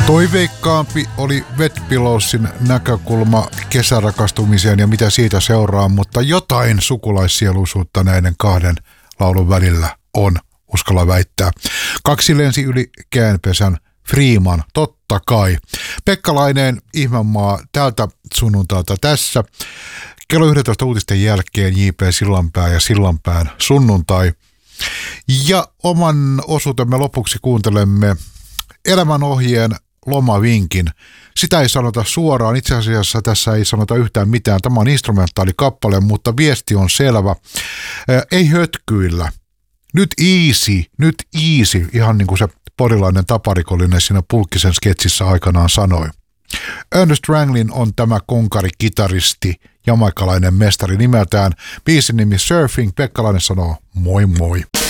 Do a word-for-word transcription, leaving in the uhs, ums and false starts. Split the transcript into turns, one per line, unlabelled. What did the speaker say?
Toiveikkaampi oli Wet Pillowsin näkökulma kesärakastumiseen ja mitä siitä seuraa, mutta jotain sukulaissieluisuutta näiden kahden laulun välillä on, uskalla väittää. Kaksi lensi yli käänpesän, Freeman, totta kai. Pekka Laineen Ihmemaa tältä sunnuntailta tässä. Kello yksitoista uutisten jälkeen J P Sillanpää ja Sillanpään sunnuntai. Ja oman osuutemme lopuksi kuuntelemme elämänohjeen lomavinkin. Sitä ei sanota suoraan, itse asiassa tässä ei sanota yhtään mitään. Tämä on instrumentaalikappale, mutta viesti on selvä. Ei hötkyillä. Nyt easy, nyt easy, ihan niin kuin se porilainen taparikollinen siinä Pulkkisen sketsissä aikanaan sanoi. Ernest Ranglin on tämä konkari-kitaristi, jamaikalainen mestari nimeltään. Biisin nimi Surfing, Pekkalainen sanoo moi moi.